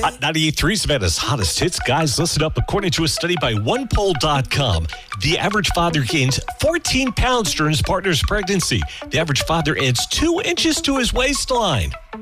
Hot 98.3 Savannah's hottest hits. Guys, listen up. According to a study by OnePoll.com, the average father gains 14 pounds during his partner's pregnancy. The average father adds 2 inches to his waistline.